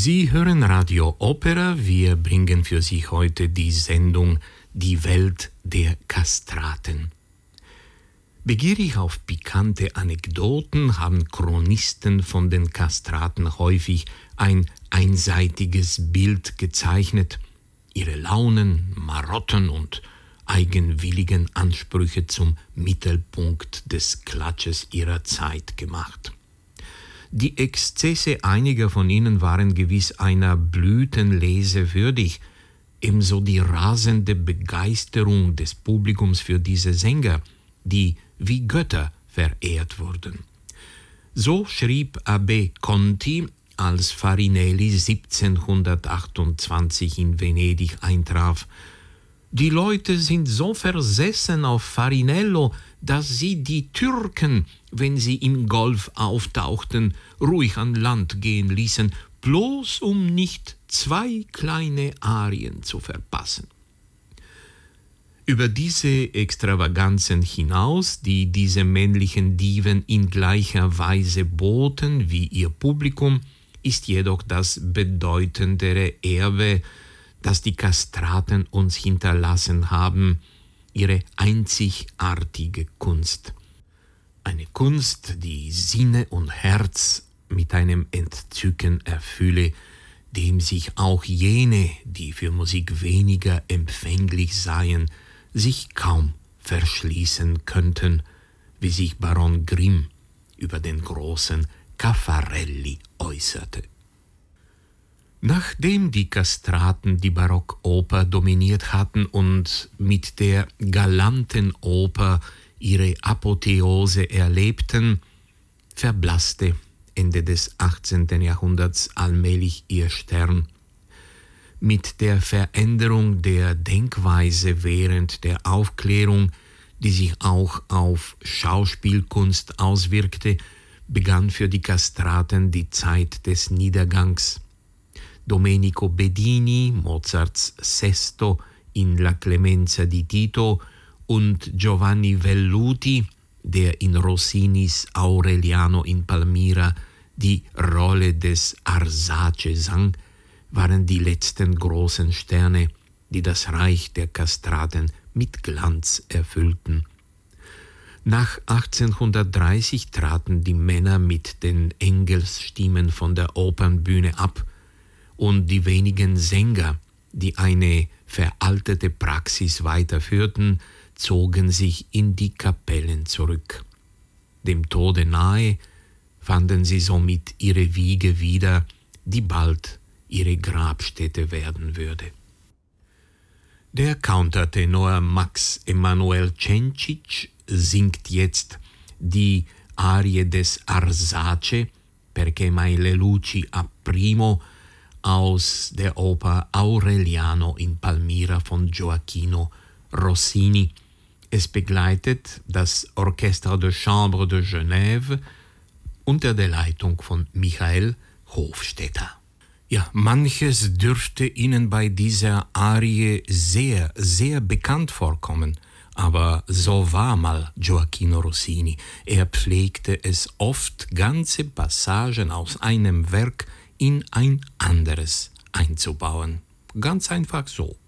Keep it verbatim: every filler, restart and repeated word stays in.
Sie hören Radio Opera. Wir bringen für Sie heute die Sendung Die Welt der Kastraten. Begierig auf pikante Anekdoten haben Chronisten von den Kastraten häufig ein einseitiges Bild gezeichnet, ihre Launen, Marotten und eigenwilligen Ansprüche zum Mittelpunkt des Klatsches ihrer Zeit gemacht. Die Exzesse einiger von ihnen waren gewiss einer Blütenlese würdig, ebenso die rasende Begeisterung des Publikums für diese Sänger, die wie Götter verehrt wurden. So schrieb Abbé Conti, als Farinelli siebzehnhundertachtundzwanzig in Venedig eintraf: Die Leute sind so versessen auf Farinello, dass sie die Türken, wenn sie im Golf auftauchten, ruhig an Land gehen ließen, bloß um nicht zwei kleine Arien zu verpassen. Über diese Extravaganzen hinaus, die diese männlichen Diven in gleicher Weise boten wie ihr Publikum, ist jedoch das bedeutendere Erbe, das die Kastraten uns hinterlassen haben, ihre einzigartige Kunst. Eine Kunst, die Sinne und Herz mit einem Entzücken erfülle, dem sich auch jene, die für Musik weniger empfänglich seien, sich kaum verschließen könnten, wie sich Baron Grimm über den großen Caffarelli äußerte. Nachdem die Kastraten die Barockoper dominiert hatten und mit der galanten Oper ihre Apotheose erlebten, verblasste Ende des achtzehnten Jahrhunderts allmählich ihr Stern. Mit der Veränderung der Denkweise während der Aufklärung, die sich auch auf Schauspielkunst auswirkte, begann für die Kastraten die Zeit des Niedergangs. Domenico Bedini, Mozarts Sesto in La Clemenza di Tito, und Giovanni Velluti, der in Rossinis Aureliano in Palmira die Rolle des Arsace sang, waren die letzten großen Sterne, die das Reich der Kastraten mit Glanz erfüllten. Nach achtzehnhundertdreißig traten die Männer mit den Engelsstimmen von der Opernbühne ab, und die wenigen Sänger, die eine veraltete Praxis weiterführten, zogen sich in die Kapellen zurück. Dem Tode nahe fanden sie somit ihre Wiege wieder, die bald ihre Grabstätte werden würde. Der Countertenor Max Emanuel Cencic singt jetzt die Arie des Arsace, Perché mai le luci aprimo, aus der Oper Aureliano in Palmira von Gioacchino Rossini. Es begleitet das Orchestre de Chambre de Genève unter der Leitung von Michael Hofstetter. Ja, manches dürfte Ihnen bei dieser Arie sehr, sehr bekannt vorkommen, aber so war mal Gioacchino Rossini. Er pflegte es oft, ganze Passagen aus einem Werk in ein anderes einzubauen. Ganz einfach so.